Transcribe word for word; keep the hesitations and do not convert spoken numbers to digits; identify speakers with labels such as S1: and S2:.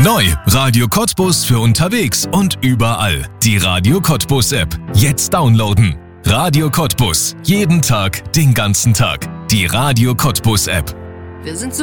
S1: Neu, Radio Cottbus für unterwegs und überall. Die Radio Cottbus App. Jetzt downloaden. Radio Cottbus. Jeden Tag, den ganzen Tag. Die Radio Cottbus App.
S2: Wir sind so